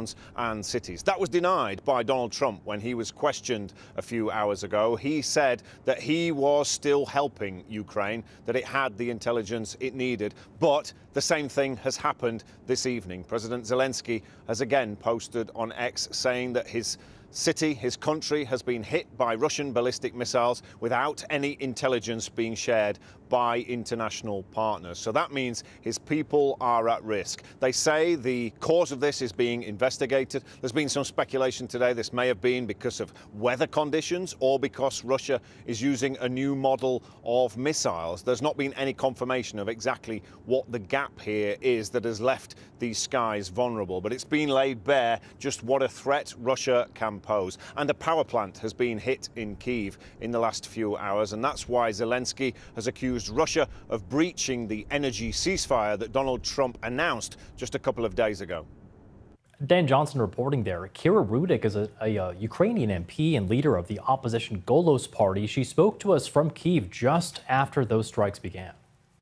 towns and cities. That was denied by Donald Trump when he was questioned a few hours ago. He said that he was still helping Ukraine, that it had the intelligence it needed. But the same thing has happened this evening. President Zelensky has again posted on X saying that his city, his country, has been hit by Russian ballistic missiles without any intelligence being shared by international partners. So that means his people are at risk. They say the cause of this is being investigated. There's been some speculation today this may have been because of weather conditions or because Russia is using a new model of missiles. There's not been any confirmation of exactly what the gap here is that has left these skies vulnerable, but it's been laid bare just what a threat Russia can pose. And a power plant has been hit in Kyiv in the last few hours, and that's why Zelensky has accused Russia of breaching the energy ceasefire that Donald Trump announced just a couple of days ago. Dan Johnson reporting there. Kira Rudik is a Ukrainian MP and leader of the opposition Golos party. She spoke to us from Kyiv just after those strikes began.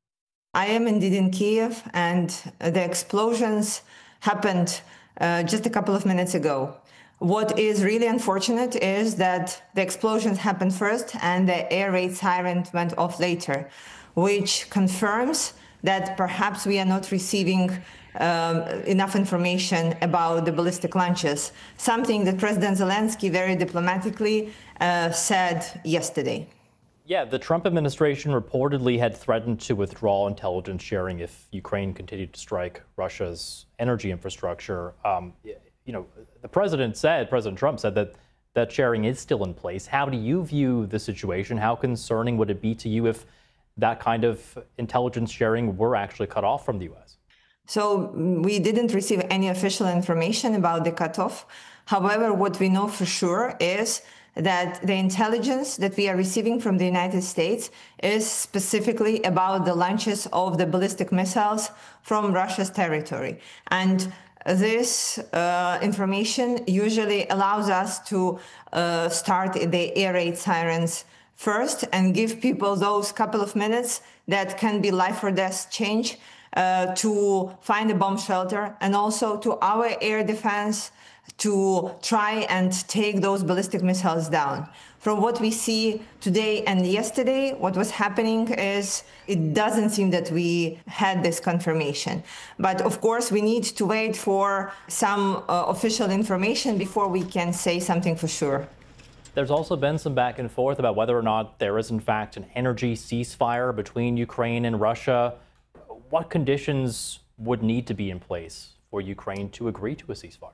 I am indeed in Kyiv, and the explosions happened just a couple of minutes ago. What is really unfortunate is that the explosions happened first and the air raid siren went off later, which confirms that perhaps we are not receiving enough information about the ballistic launches, something that President Zelensky very diplomatically said yesterday. Yeah, the Trump administration reportedly had threatened to withdraw intelligence sharing if Ukraine continued to strike Russia's energy infrastructure. President Trump said that sharing is still in place. How do you view the situation? How concerning would it be to you if that kind of intelligence sharing were actually cut off from the U.S.? So we didn't receive any official information about the cutoff. However, what we know for sure is that the intelligence that we are receiving from the United States is specifically about the launches of the ballistic missiles from Russia's territory. And this information usually allows us to start the air raid sirens first and give people those couple of minutes that can be life or death change to find a bomb shelter, and also to our air defense to try and take those ballistic missiles down. From what we see today and yesterday, what was happening is it doesn't seem that we had this confirmation. But of course, we need to wait for some official information before we can say something for sure. There's also been some back and forth about whether or not there is, in fact, an energy ceasefire between Ukraine and Russia. What conditions would need to be in place for Ukraine to agree to a ceasefire?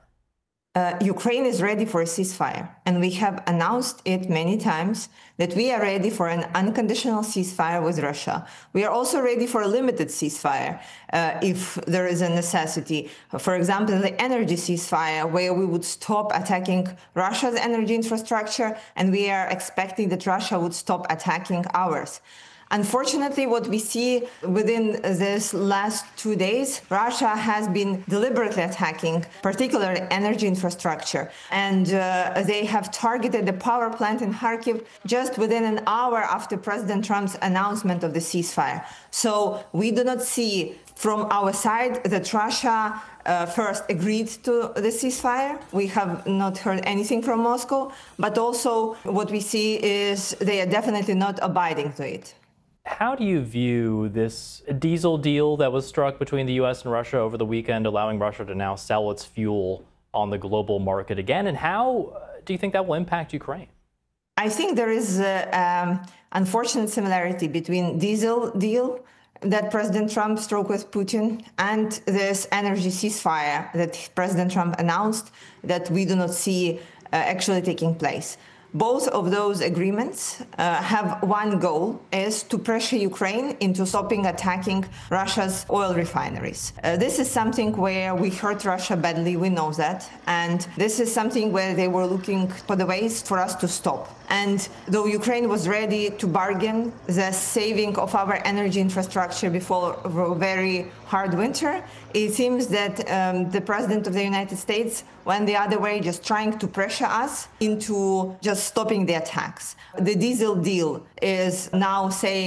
Ukraine is ready for a ceasefire, and we have announced it many times that we are ready for an unconditional ceasefire with Russia. We are also ready for a limited ceasefire if there is a necessity. For example, the energy ceasefire, where we would stop attacking Russia's energy infrastructure, and we are expecting that Russia would stop attacking ours. Unfortunately, what we see within this last 2 days, Russia has been deliberately attacking particularly energy infrastructure. And they have targeted the power plant in Kharkiv just within an hour after President Trump's announcement of the ceasefire. So we do not see from our side that Russia first agreed to the ceasefire. We have not heard anything from Moscow, but also what we see is they are definitely not abiding to it. How do you view this diesel deal that was struck between the U.S. and Russia over the weekend, allowing Russia to now sell its fuel on the global market again? And how do you think that will impact Ukraine? I think there is an unfortunate similarity between diesel deal that President Trump struck with Putin and this energy ceasefire that President Trump announced that we do not see actually taking place. Both of those agreements have one goal, is to pressure Ukraine into stopping attacking Russia's oil refineries. This is something where we hurt Russia badly, we know that. And this is something where they were looking for the ways for us to stop. And though Ukraine was ready to bargain the saving of our energy infrastructure before a very hard winter, it seems that the President of the United States went the other way, just trying to pressure us into just stopping the attacks. The diesel deal is now saying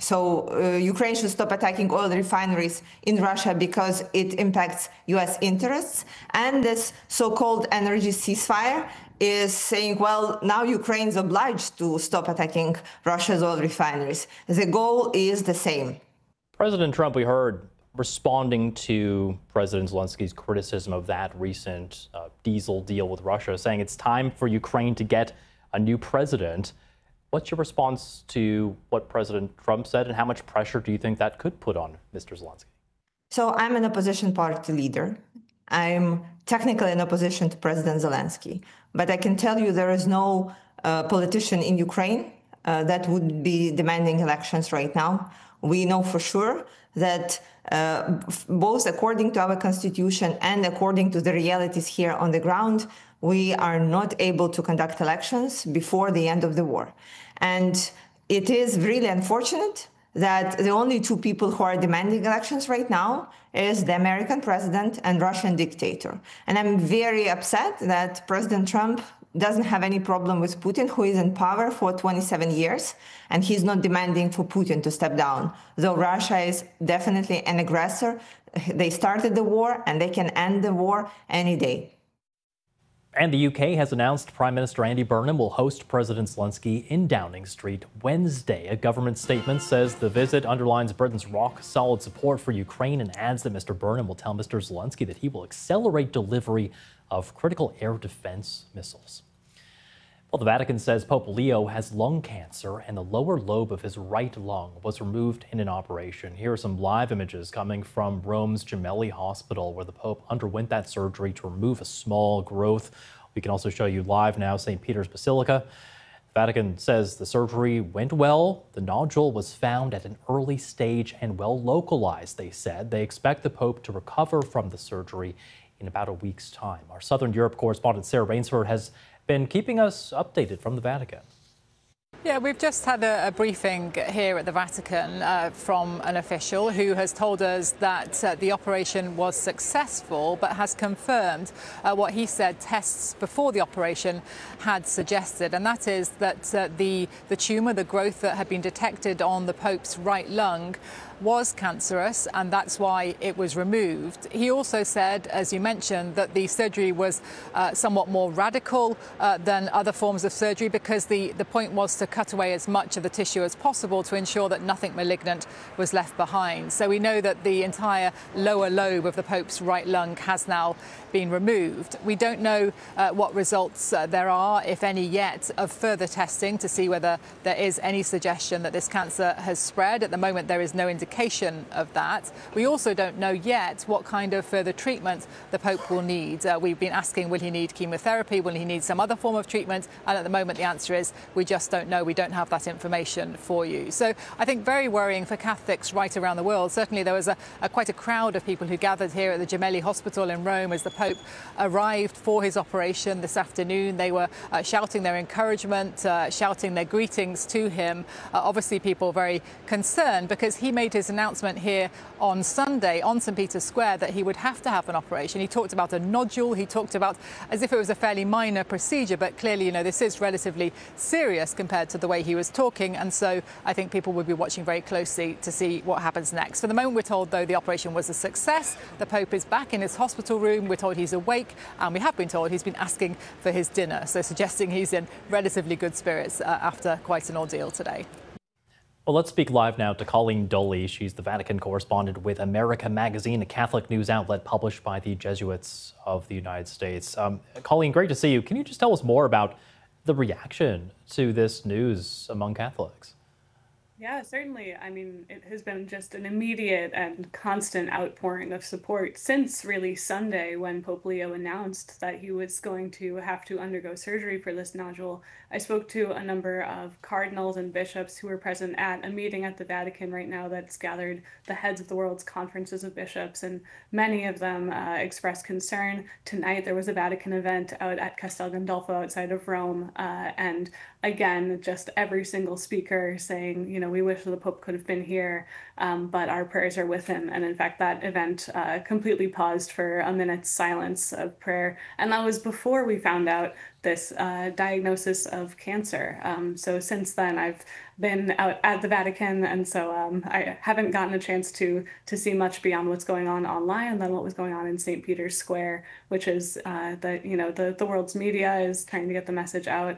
So Ukraine should stop attacking oil refineries in Russia because it impacts U.S. interests. And this so-called energy ceasefire is saying, well, now Ukraine is obliged to stop attacking Russia's oil refineries. The goal is the same. President Trump, we heard, responding to President Zelensky's criticism of that recent diesel deal with Russia, saying it's time for Ukraine to get a new president. What's your response to what President Trump said, and how much pressure do you think that could put on Mr. Zelensky? So I'm an opposition party leader. I'm technically in opposition to President Zelensky, but I can tell you there is no politician in Ukraine that would be demanding elections right now. We know for sure that both according to our constitution and according to the realities here on the ground, we are not able to conduct elections before the end of the war. And it is really unfortunate that the only two people who are demanding elections right now is the American president and Russian dictator. And I'm very upset that President Trump doesn't have any problem with Putin, who is in power for 27 years, and he's not demanding for Putin to step down. Though Russia is definitely an aggressor, they started the war and they can end the war any day. And the UK has announced Prime Minister Andy Burnham will host President Zelensky in Downing Street Wednesday. A government statement says the visit underlines Britain's rock-solid support for Ukraine and adds that Mr. Burnham will tell Mr. Zelensky that he will accelerate delivery of critical air defense missiles. Well, the Vatican says Pope Leo has lung cancer and the lower lobe of his right lung was removed in an operation. Here are some live images coming from Rome's Gemelli Hospital, where the Pope underwent that surgery to remove a small growth. We can also show you live now St. Peter's Basilica. The Vatican says the surgery went well. The nodule was found at an early stage and well localized, they said. They expect the Pope to recover from the surgery in about a week's time. Our Southern Europe correspondent Sarah Rainsford has been keeping us updated from the Vatican. Yeah, we've just had a briefing here at the Vatican from an official who has told us that the operation was successful, but has confirmed what he said tests before the operation had suggested, and that is that the tumour, the growth that had been detected on the Pope's right lung, was cancerous, and that's why it was removed. He also said, as you mentioned, that the surgery was somewhat more radical than other forms of surgery, because the point was to cut away as much of the tissue as possible to ensure that nothing malignant was left behind. So we know that the entire lower lobe of the Pope's right lung has now been removed. We don't know what results there are, if any, yet, of further testing to see whether there is any suggestion that this cancer has spread. At the moment, there is no indication of that. We also don't know yet what kind of further treatment the Pope will need. We've been asking, will he need chemotherapy? Will he need some other form of treatment? And at the moment, the answer is we just don't know. We don't have that information for you. So I think very worrying for Catholics right around the world. Certainly there was quite a crowd of people who gathered here at the Gemelli Hospital in Rome as the Pope arrived for his operation this afternoon. They were shouting their encouragement, shouting their greetings to him. Obviously people very concerned, because he made his announcement here on Sunday on St. Peter's Square that he would have to have an operation. He talked about a nodule. He talked about as if it was a fairly minor procedure, but clearly, this is relatively serious compared to the way he was talking. And so I think people will be watching very closely to see what happens next. For the moment, we're told, though, the operation was a success. The Pope is back in his hospital room. We're told he's awake, and we have been told he's been asking for his dinner, so suggesting he's in relatively good spirits after quite an ordeal today. Well, let's speak live now to Colleen Doley. She's the Vatican correspondent with America Magazine, a Catholic news outlet published by the Jesuits of the United States. Colleen, great to see you. Can you just tell us more about the reaction to this news among Catholics? Yeah, certainly. I mean, it has been just an immediate and constant outpouring of support since really Sunday, when Pope Leo announced that he was going to have to undergo surgery for this nodule. I spoke to a number of cardinals and bishops who were present at a meeting at the Vatican right now that's gathered the heads of the world's conferences of bishops, and many of them expressed concern. Tonight there was a Vatican event out at Castel Gandolfo outside of Rome, and again, just every single speaker saying, we wish the Pope could have been here, but our prayers are with him. And in fact, that event completely paused for a minute's silence of prayer. And that was before we found out this diagnosis of cancer. So since then, I've been out at the Vatican, and so I haven't gotten a chance to see much beyond what's going on online than what was going on in St. Peter's Square, which is that the world's media is trying to get the message out